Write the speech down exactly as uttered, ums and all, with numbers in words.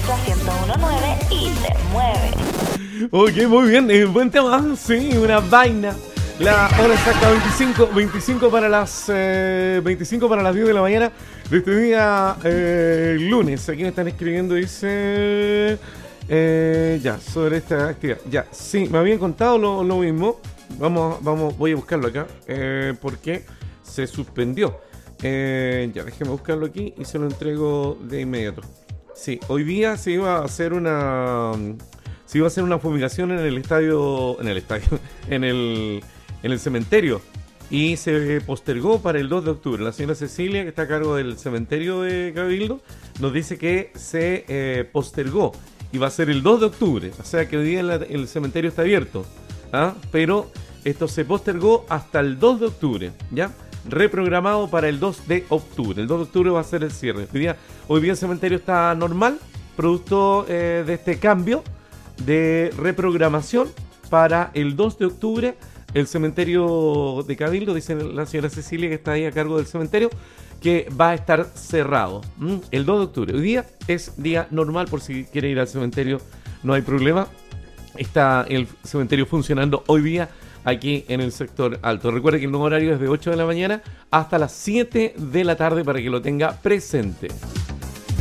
Contra ciento uno punto nueve y te mueve. Ok, muy bien, eh, buen tema, sí, una vaina. La hora exacta veinticinco, veinticinco para las eh, veinticinco para las diez de la mañana de este día eh, lunes. Aquí me están escribiendo, dice eh, ya, sobre esta actividad. Ya, sí, me habían contado lo, lo mismo. Vamos, vamos, voy a buscarlo acá, eh, porque se suspendió. Eh, ya, déjeme buscarlo aquí y se lo entrego de inmediato. Sí, hoy día se iba a hacer una se iba a hacer una fumigación en el estadio, en el estadio, en el en el cementerio, y se postergó para el dos de octubre. La señora Cecilia, que está a cargo del cementerio de Cabildo, nos dice que se eh, postergó y va a ser el dos de octubre, o sea que hoy día la, el cementerio está abierto, ¿ah? Pero esto se postergó hasta el dos de octubre, ¿ya? Reprogramado para el dos de octubre. El dos de octubre va a ser el cierre. Hoy día, hoy día el cementerio está normal, producto eh, de este cambio de reprogramación para el dos de octubre. El cementerio de Cabildo, dice la señora Cecilia, que está ahí a cargo del cementerio, que va a estar cerrado ¿Mm? el dos de octubre. Hoy día es día normal, por si quiere ir al cementerio, no hay problema. Está el cementerio funcionando hoy día aquí en el sector alto. Recuerde que el nuevo horario es de ocho de la mañana hasta las siete de la tarde, para que lo tenga presente.